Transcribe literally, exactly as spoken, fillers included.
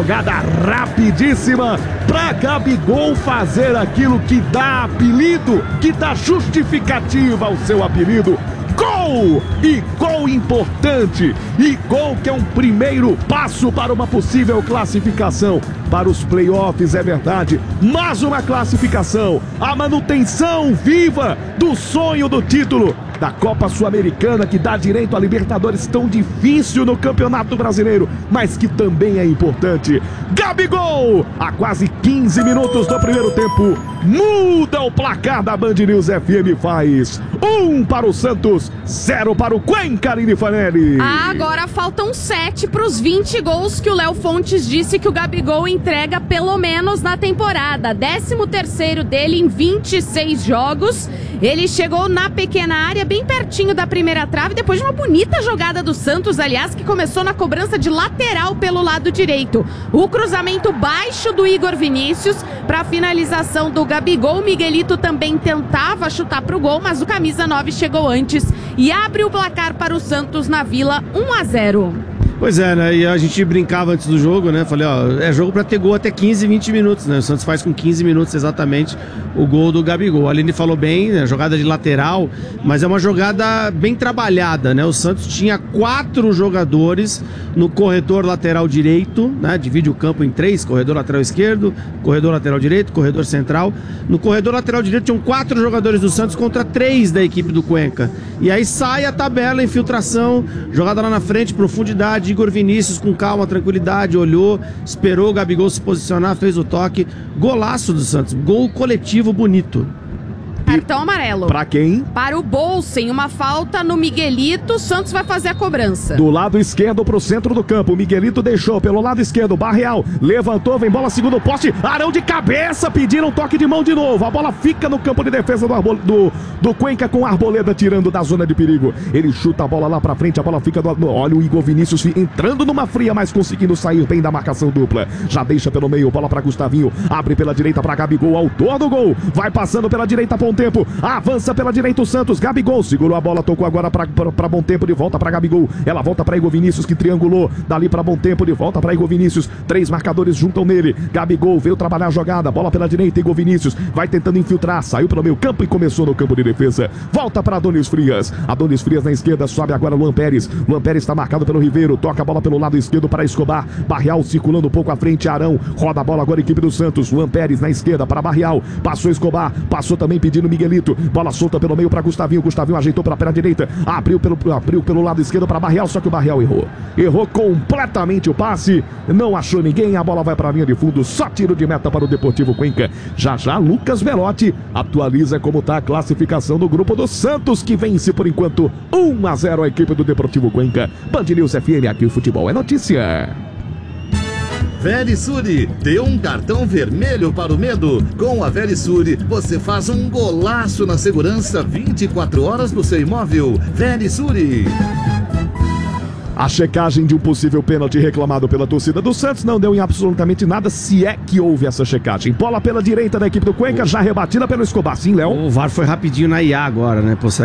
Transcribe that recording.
jogada rapidíssima para Gabigol fazer aquilo que dá apelido, que dá justificativa ao seu apelido. Gol! E gol importante! E gol que é um primeiro passo para uma possível classificação para os playoffs, é verdade. Mais uma classificação, a manutenção viva do sonho do título da Copa Sul-Americana, que dá direito a Libertadores, tão difícil no Campeonato Brasileiro, mas que também é importante. Gabigol, a quase quinze minutos do primeiro tempo, muda o placar da Band News F M, faz um para o Santos, zero para o Cuenca, Aline Fanelli. Ah, agora faltam sete para os vinte gols que o Léo Fontes disse que o Gabigol entrega pelo menos na temporada. décimo terceiro dele em vinte e seis jogos. Ele chegou na pequena área, bem pertinho da primeira trave, depois de uma bonita jogada do Santos, aliás, que começou na cobrança de lateral pelo lado direito. O cruzamento baixo do Igor Vinícius para a finalização do Gabigol. Miguelito também tentava chutar para o gol, mas o camisa nove chegou antes e abre o placar para o Santos na Vila, um a zero. Pois é, né? E a gente brincava antes do jogo, né? Falei, ó, é jogo pra ter gol até quinze, vinte minutos, né? O Santos faz com quinze minutos exatamente o gol do Gabigol. A Aline falou bem, né? Jogada de lateral, mas é uma jogada bem trabalhada, né? O Santos tinha quatro jogadores no corredor lateral direito, né? Divide o campo em três, corredor lateral esquerdo, corredor lateral direito, corredor central. No corredor lateral direito tinham quatro jogadores do Santos contra três da equipe do Cuenca. E aí sai a tabela, infiltração, jogada lá na frente, profundidade. Igor Vinícius com calma, tranquilidade, olhou, esperou o Gabigol se posicionar, fez o toque. Golaço do Santos, gol coletivo bonito. Cartão amarelo. Pra quem? Para o Bolsen, uma falta no Miguelito, o Santos vai fazer a cobrança. Do lado esquerdo pro centro do campo, o Miguelito deixou pelo lado esquerdo, Barreal levantou, vem bola segundo poste, Arão de cabeça, pediram um toque de mão de novo, a bola fica no campo de defesa do, Arbol... do, do Cuenca com a Arboleda tirando da zona de perigo. Ele chuta a bola lá pra frente, a bola fica do... Olha o Igor Vinícius entrando numa fria, mas conseguindo sair bem da marcação dupla. Já deixa pelo meio, bola pra Gustavinho, abre pela direita pra Gabigol, autor do gol, vai passando pela direita, ponto tempo, avança pela direita o Santos, Gabigol segurou a bola, tocou agora pra, pra, pra Bom Tempo, de volta pra Gabigol, ela volta pra Igor Vinícius que triangulou, dali pra Bom Tempo, de volta pra Igor Vinícius, três marcadores juntam nele, Gabigol veio trabalhar a jogada, bola pela direita, Igor Vinícius vai tentando infiltrar, saiu pelo meio campo e começou no campo de defesa, volta pra Adonis Frias, Adonis Frias na esquerda, sobe agora Luan Pérez, Luan Pérez está marcado pelo Ribeiro, toca a bola pelo lado esquerdo para Escobar, Barreal circulando um pouco à frente, Arão, roda a bola agora equipe do Santos, Luan Pérez na esquerda para Barreal, passou Escobar, passou também pedindo Miguelito, bola solta pelo meio para Gustavinho, Gustavinho ajeitou para a perna direita, abriu pelo, abriu pelo lado esquerdo para Barreal, só que o Barreal errou, errou completamente o passe, não achou ninguém, a bola vai para a linha de fundo, só tiro de meta para o Deportivo Cuenca. Já já Lucas Belotti atualiza como está a classificação do grupo do Santos, que vence por enquanto um a zero a equipe do Deportivo Cuenca. Band News F M, aqui o futebol é notícia. Verisure, dê um cartão vermelho para o medo. Com a Verisure, você faz um golaço na segurança vinte e quatro horas no seu imóvel. Verisure. A checagem de um possível pênalti reclamado pela torcida do Santos não deu em absolutamente nada, se é que houve essa checagem. Bola pela direita da equipe do Cuenca, já rebatida pelo Escobar. Sim, Léo? O V A R foi rapidinho na I A agora, né?